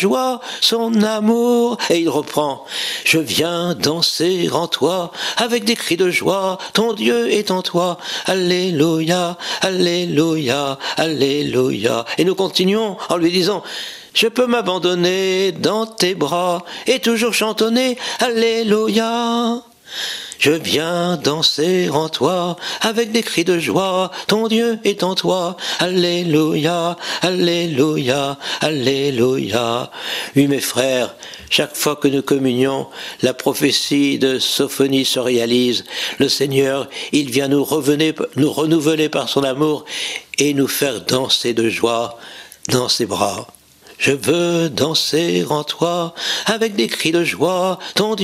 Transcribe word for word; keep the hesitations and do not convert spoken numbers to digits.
joie, son amour. Et il reprend. Je viens danser en toi, avec des cris de joie, ton Dieu est en toi. Alléluia, alléluia, alléluia. Et nous continuons en lui disant, je peux m'abandonner dans tes bras et toujours chantonner Alléluia. Je viens danser en toi avec des cris de joie, ton Dieu est en toi. Alléluia, alléluia, alléluia. Oui mes frères, chaque fois que nous communions, la prophétie de Sophonie se réalise. Le Seigneur, il vient nous revenir, nous renouveler par son amour et nous faire danser de joie dans ses bras. Je veux danser en toi avec des cris de joie, ton Dieu